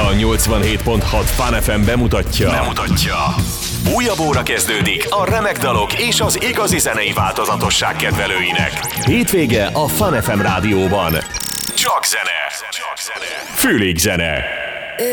A 87.6 Fun FM bemutatja. Újabb óra kezdődik a remek dalok és az igazi zenei változatosság kedvelőinek. Hétvége a Fun FM rádióban. Csak zene. Fülig zene.